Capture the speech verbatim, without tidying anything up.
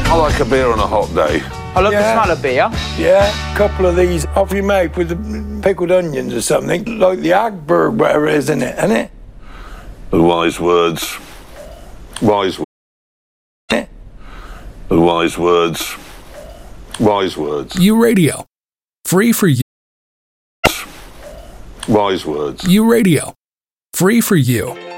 I like a beer on a hot day. I love Yeah. the smell of beer. Yeah, a couple of these off your mouth with the pickled onions or something, like the Agberg, whatever it is, isn't it? Isn't it? The wise words. Wise words. The wise words. Wise words. U Radio. Free for you. Wise words. U Radio. Free for you.